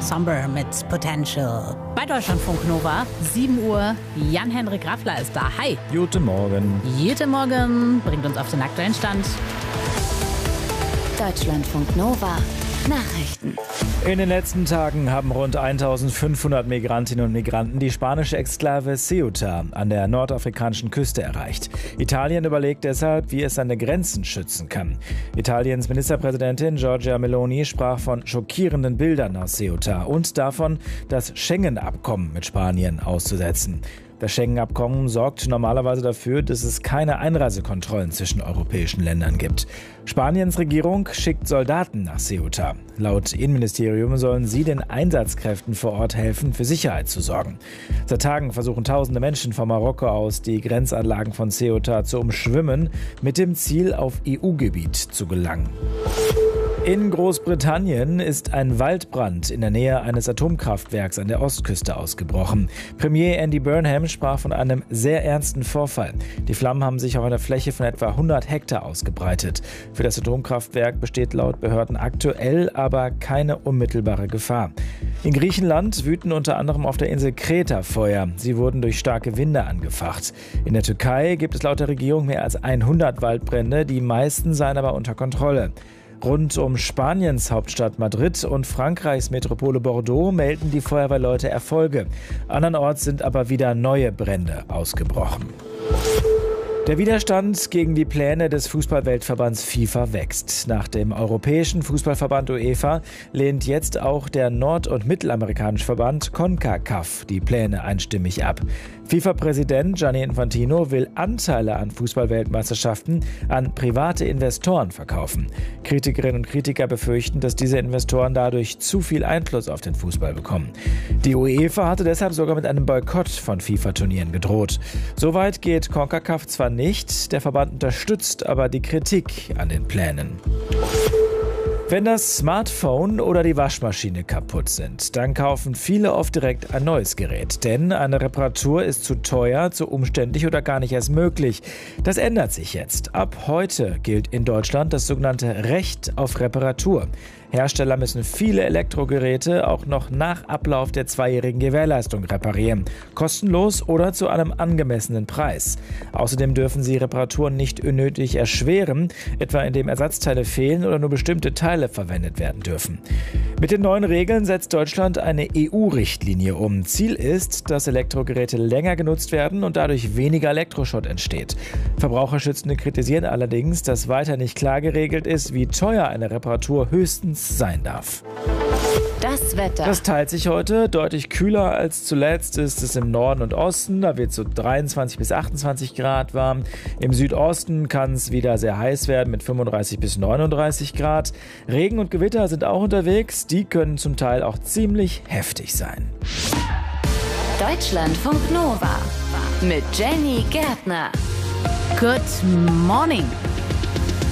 Somber mit Potential. Bei Deutschlandfunk Nova, 7 Uhr, Jan-Henrik Raffler ist da. Hi. Guten Morgen. Guten Morgen bringt uns auf den aktuellen Stand. Deutschlandfunk Nova. Nachrichten. In den letzten Tagen haben rund 1500 Migrantinnen und Migranten die spanische Exklave Ceuta an der nordafrikanischen Küste erreicht. Italien überlegt deshalb, wie es seine Grenzen schützen kann. Italiens Ministerpräsidentin Giorgia Meloni sprach von schockierenden Bildern aus Ceuta und davon, das Schengen-Abkommen mit Spanien auszusetzen. Das Schengen-Abkommen sorgt normalerweise dafür, dass es keine Einreisekontrollen zwischen europäischen Ländern gibt. Spaniens Regierung schickt Soldaten nach Ceuta. Laut Innenministerium sollen sie den Einsatzkräften vor Ort helfen, für Sicherheit zu sorgen. Seit Tagen versuchen tausende Menschen von Marokko aus, die Grenzanlagen von Ceuta zu umschwimmen, mit dem Ziel, auf EU-Gebiet zu gelangen. In Großbritannien ist ein Waldbrand in der Nähe eines Atomkraftwerks an der Ostküste ausgebrochen. Premier Andy Burnham sprach von einem sehr ernsten Vorfall. Die Flammen haben sich auf einer Fläche von etwa 100 Hektar ausgebreitet. Für das Atomkraftwerk besteht laut Behörden aktuell aber keine unmittelbare Gefahr. In Griechenland wüten unter anderem auf der Insel Kreta Feuer. Sie wurden durch starke Winde angefacht. In der Türkei gibt es laut der Regierung mehr als 100 Waldbrände, die meisten seien aber unter Kontrolle. Rund um Spaniens Hauptstadt Madrid und Frankreichs Metropole Bordeaux melden die Feuerwehrleute Erfolge. Andernorts sind aber wieder neue Brände ausgebrochen. Der Widerstand gegen die Pläne des Fußballweltverbands FIFA wächst. Nach dem Europäischen Fußballverband UEFA lehnt jetzt auch der nord- und mittelamerikanische Verband CONCACAF die Pläne einstimmig ab. FIFA-Präsident Gianni Infantino will Anteile an Fußballweltmeisterschaften an private Investoren verkaufen. Kritikerinnen und Kritiker befürchten, dass diese Investoren dadurch zu viel Einfluss auf den Fußball bekommen. Die UEFA hatte deshalb sogar mit einem Boykott von FIFA-Turnieren gedroht. Soweit geht CONCACAF zwar nicht, der Verband unterstützt aber die Kritik an den Plänen. Wenn das Smartphone oder die Waschmaschine kaputt sind, dann kaufen viele oft direkt ein neues Gerät. Denn eine Reparatur ist zu teuer, zu umständlich oder gar nicht erst möglich. Das ändert sich jetzt. Ab heute gilt in Deutschland das sogenannte Recht auf Reparatur. Hersteller müssen viele Elektrogeräte auch noch nach Ablauf der 2-jährigen Gewährleistung reparieren. Kostenlos oder zu einem angemessenen Preis. Außerdem dürfen sie Reparaturen nicht unnötig erschweren, etwa indem Ersatzteile fehlen oder nur bestimmte Teile verwendet werden dürfen. Mit den neuen Regeln setzt Deutschland eine EU-Richtlinie um. Ziel ist, dass Elektrogeräte länger genutzt werden und dadurch weniger Elektroschrott entsteht. Verbraucherschützende kritisieren allerdings, dass weiter nicht klar geregelt ist, wie teuer eine Reparatur höchstens sein darf. Das Wetter. Das teilt sich heute. Deutlich kühler als zuletzt ist es im Norden und Osten. Da wird es so 23 bis 28 Grad warm. Im Südosten kann es wieder sehr heiß werden mit 35 bis 39 Grad. Regen und Gewitter sind auch unterwegs. Die können zum Teil auch ziemlich heftig sein. Deutschlandfunk Nova mit Jenny Gärtner. Good morning.